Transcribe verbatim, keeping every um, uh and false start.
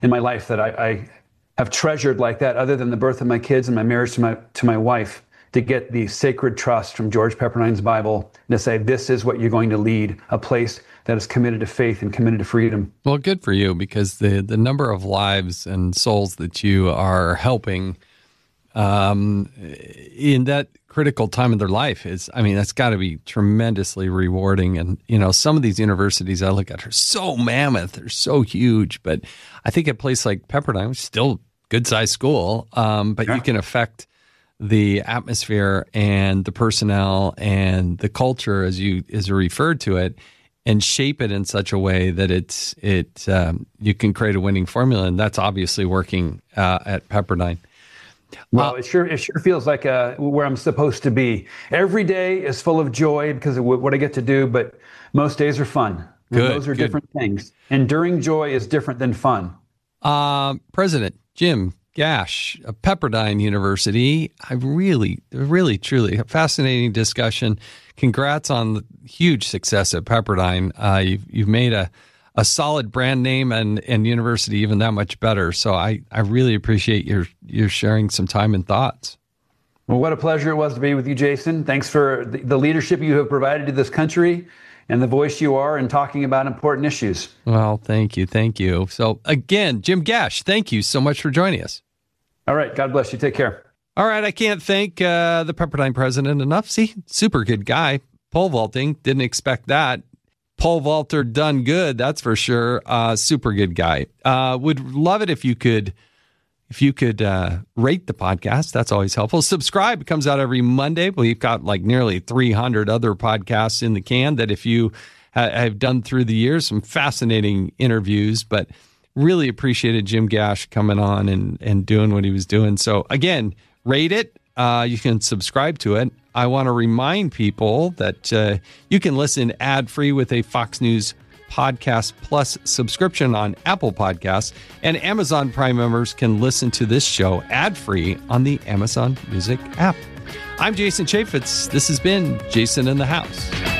in my life that I, I have treasured like that, other than the birth of my kids and my marriage to my to my wife, to get the sacred trust from George Pepperdine's Bible and to say, this is what you're going to lead, a place that is committed to faith and committed to freedom. Well, good for you, because the, the number of lives and souls that you are helping um, in that critical time of their life is, I mean, that's got to be tremendously rewarding. And, you know, some of these universities I look at are so mammoth, they're so huge, but I think a place like Pepperdine, which is still a good-sized school, um, but yeah. you can affect the atmosphere and the personnel and the culture, as you as you referred to it, and shape it in such a way that it's it um, you can create a winning formula, and that's obviously working uh, at Pepperdine. Well, uh, it sure it sure feels like uh, where I'm supposed to be. Every day is full of joy because of what I get to do, but most days are fun. Good, those are good. different things. Enduring joy is different than fun. Uh, President Jim Gash of Pepperdine University. I really, really, truly a fascinating discussion. Congrats on the huge success at Pepperdine. Uh, you've, you've made a, a solid brand name and, and university even that much better. So I, I really appreciate your, your sharing some time and thoughts. Well, what a pleasure it was to be with you, Jason. Thanks for the, the leadership you have provided to this country and the voice you are in talking about important issues. Well, thank you. Thank you. So again, Jim Gash, thank you so much for joining us. All right. God bless you. Take care. All right. I can't thank uh, the Pepperdine president enough. See, super good guy. Pole vaulting. Didn't expect that. Pole vaulter done good. That's for sure. Uh, super good guy. Uh, would love it if you could, if you could uh, rate the podcast. That's always helpful. Subscribe. It comes out every Monday. We've got like nearly three hundred other podcasts in the can that if you ha- have done through the years, some fascinating interviews, but really appreciated Jim Gash coming on and, and doing what he was doing. So again, rate it. Uh, you can subscribe to it. I want to remind people that uh, you can listen ad-free with a Fox News Podcast Plus subscription on Apple Podcasts, and Amazon Prime members can listen to this show ad-free on the Amazon Music app. I'm Jason Chaffetz. This has been Jason in the House.